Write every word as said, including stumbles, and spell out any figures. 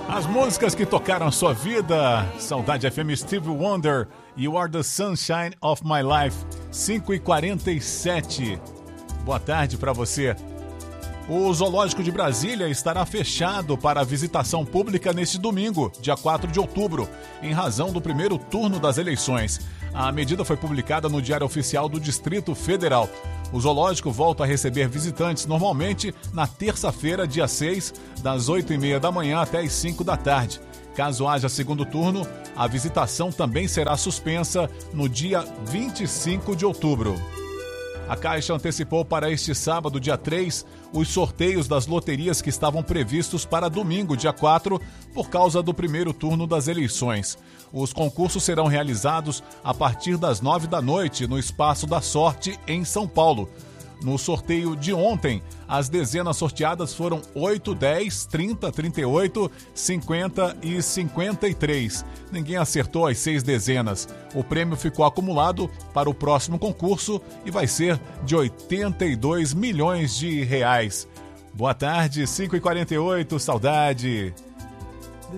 As músicas que tocaram a sua vida. Saudade F M, Stevie Wonder, You Are the Sunshine of My Life, cinco e quarenta e sete. Boa tarde para você. O Zoológico de Brasília estará fechado para visitação pública neste domingo, dia quatro de outubro, em razão do primeiro turno das eleições. A medida foi publicada no Diário Oficial do Distrito Federal. O zoológico volta a receber visitantes normalmente na terça-feira, dia seis, das oito e meia da manhã até as cinco da tarde. Caso haja segundo turno, a visitação também será suspensa no dia vinte e cinco de outubro. A Caixa antecipou para este sábado, dia três, os sorteios das loterias que estavam previstos para domingo, dia quatro, por causa do primeiro turno das eleições. Os concursos serão realizados a partir das nove da noite no Espaço da Sorte, em São Paulo. No sorteio de ontem, as dezenas sorteadas foram oito, dez, trinta, trinta e oito, cinquenta e cinquenta e três. Ninguém acertou as seis dezenas. O prêmio ficou acumulado para o próximo concurso e vai ser de oitenta e dois milhões de reais. Boa tarde, cinco e quarenta e oito, saudade.